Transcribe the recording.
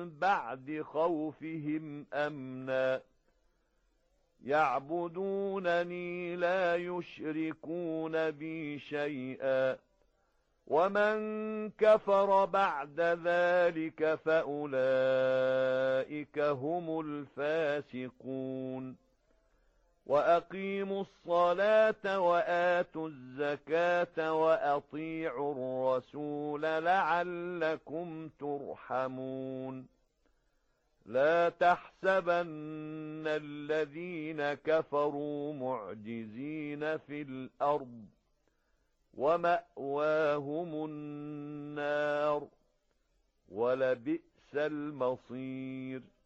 بعد خوفهم أمنا يعبدونني لا يشركون بي شيئا ومن كفر بعد ذلك فأولئك هم الفاسقون وأقيموا الصلاة وآتوا الزكاة وأطيعوا الرسول لعلكم ترحمون لا تحسبن الذين كفروا معجزين في الأرض ومأواهم النار ولبئس المصير